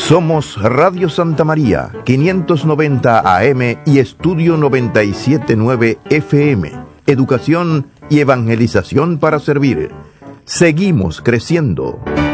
Somos Radio Santa María, 590 AM y Estudio 97.9 FM. Educación y evangelización para servir. Seguimos creciendo.